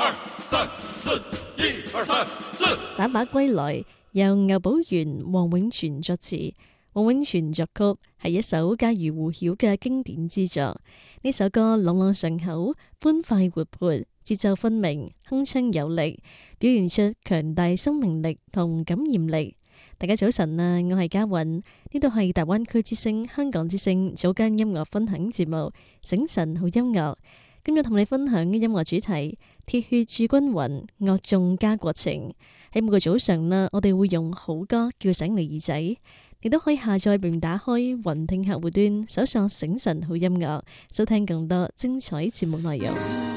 二三四，一二三四。 打靶歸來由牛寶元、黃永泉作詞，黃永泉作曲，係一首家喻戶曉嘅經典之作。呢首歌朗朗上口，歡快活潑，節奏分明，鏗鏘有力，表現出強大生命力同感染力。大家早晨啊，我係嘉韻，呢度係大灣區之聲、香港之聲早間音樂分享節目《醒晨好音樂》。今日同你分享嘅音樂主題：鐵血鑄軍魂，樂頌家國情。喺每個早上啦，我哋會用好歌叫醒你耳仔。你都可以下載並打開雲聽客戶端，搜索醒晨好音樂，收聽更多精彩節目內容。